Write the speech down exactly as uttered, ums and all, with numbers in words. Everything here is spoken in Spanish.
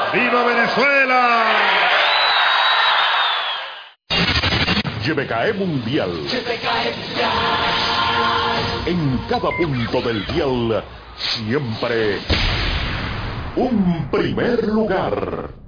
¡Viva Venezuela! Y B K E Mundial. Y B K E Mundial. En cada punto del dial, siempre un primer lugar.